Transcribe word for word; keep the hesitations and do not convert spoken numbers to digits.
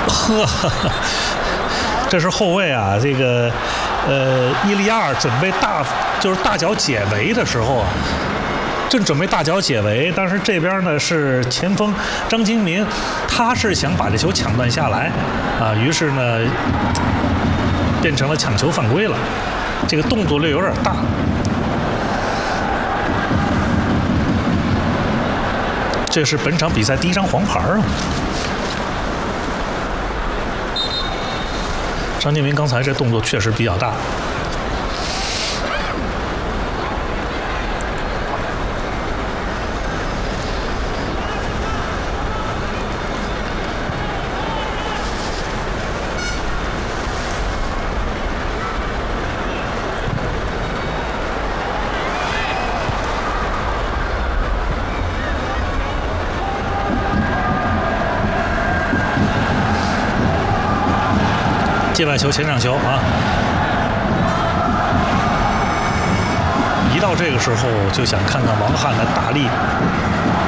呵，这是后卫啊，这个呃，伊利亚尔准备大就是大脚解围的时候啊。正准备大脚解围，但是这边呢是前锋张金民，他是想把这球抢断下来，啊，于是呢变成了抢球犯规了，这个动作略有点大。这是本场比赛第一张黄牌啊！张金民刚才这动作确实比较大。界外球前场球啊！一到这个时候就想看看王翰的大力